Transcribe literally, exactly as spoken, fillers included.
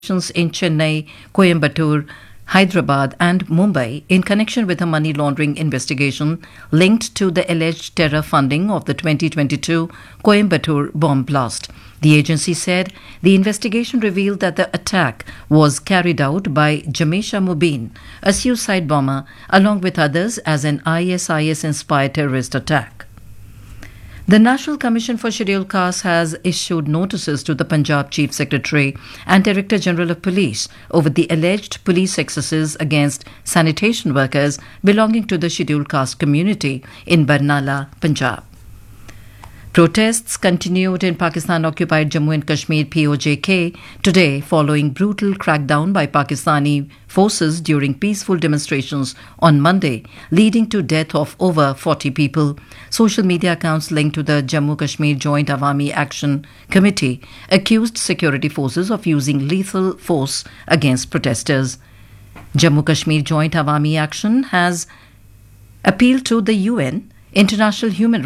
in Chennai, Coimbatore, Hyderabad and Mumbai in connection with a money laundering investigation linked to the alleged terror funding of the twenty twenty-two Coimbatore bomb blast. The agency said the investigation revealed that the attack was carried out by Jamesha Mubin, a suicide bomber, along with others as an I S I S-inspired terrorist attack. The National Commission for Scheduled Castes has issued notices to the Punjab Chief Secretary and Director General of Police over the alleged police excesses against sanitation workers belonging to the scheduled caste community in Barnala, Punjab. Protests continued in Pakistan-occupied Jammu and Kashmir P O J K today following brutal crackdown by Pakistani forces during peaceful demonstrations on Monday, leading to death of over forty people. Social media accounts linked to the Jammu Kashmir Joint Awami Action Committee accused security forces of using lethal force against protesters. Jammu Kashmir Joint Awami Action has appealed to the U N, International Human